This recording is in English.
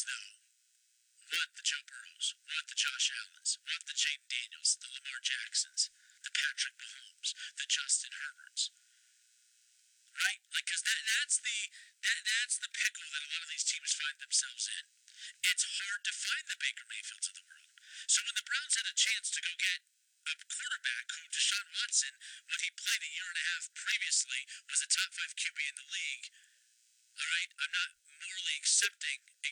Browns, though, want the Joe Burrows, want the Josh Allens, want the Jaden Daniels, the Lamar Jacksons, the Patrick Mahomes, the Justin Herberts, right? Like, because that's the pickle that a lot of these teams find themselves in. It's hard to find the Baker Mayfields of the world. So when the Browns had a chance to go get a quarterback who Deshaun Watson, when he played a year and a half previously, was a top 5 QB in the league. All right, I'm not morally accepting a